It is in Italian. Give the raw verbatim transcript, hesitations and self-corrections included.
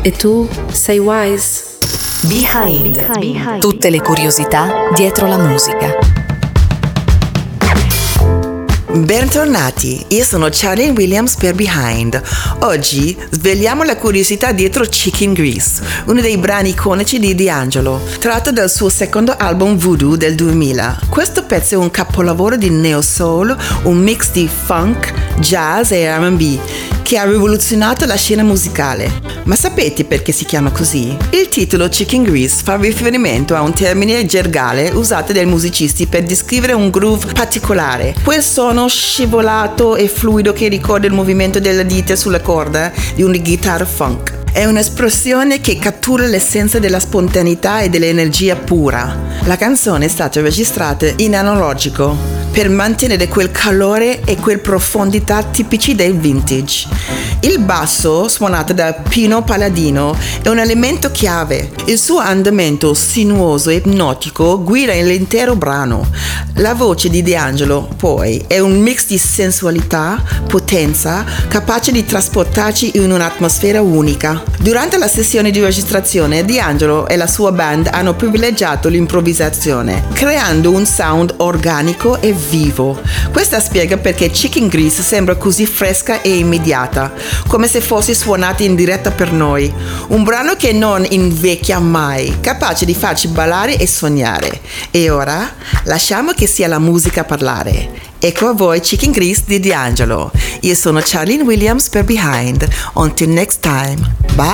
E tu sei Wise? Behind. Behind. Tutte le curiosità dietro la musica. Bentornati, io sono Charlene Williams per Behind. Oggi svegliamo la curiosità dietro Chicken Grease, uno dei brani iconici di D'Angelo, tratto dal suo secondo album Voodoo del duemila. Questo pezzo è un capolavoro di neo soul, un mix di funk, jazz e R and B che ha rivoluzionato la scena musicale. Ma sapete perché si chiama così? Il titolo Chicken Grease fa riferimento a un termine gergale usato dai musicisti per descrivere un groove particolare, quel suono scivolato e fluido che ricorda il movimento delle dita sulla corda di una chitarra funk. È un'espressione che cattura l'essenza della spontaneità e dell'energia pura. La canzone è stata registrata in analogico per mantenere quel calore e quel profondità tipici del vintage. Il basso, suonato da Pino Palladino, è un elemento chiave. Il suo andamento sinuoso e ipnotico guida l'intero brano. La voce di D'Angelo, poi, è un mix di sensualità, potenza, capace di trasportarci in un'atmosfera unica. Durante la sessione di registrazione, D'Angelo e la sua band hanno privilegiato l'improvvisazione, creando un sound organico e vivo. Questa spiega perché Chicken Grease sembra così fresca e immediata, come se fosse suonata in diretta per noi. Un brano che non invecchia mai, capace di farci ballare e sognare. E ora lasciamo che sia la musica a parlare. Ecco a voi Chicken Grease di D'Angelo. Io sono Charlene Williams per Behind. Until next time. Bye.